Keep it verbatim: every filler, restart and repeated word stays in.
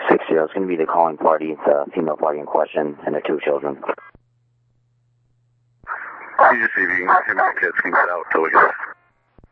six zero is going to be the calling party. It's a female party in question and their two children. You just see if you can, him and the kids can get out till we get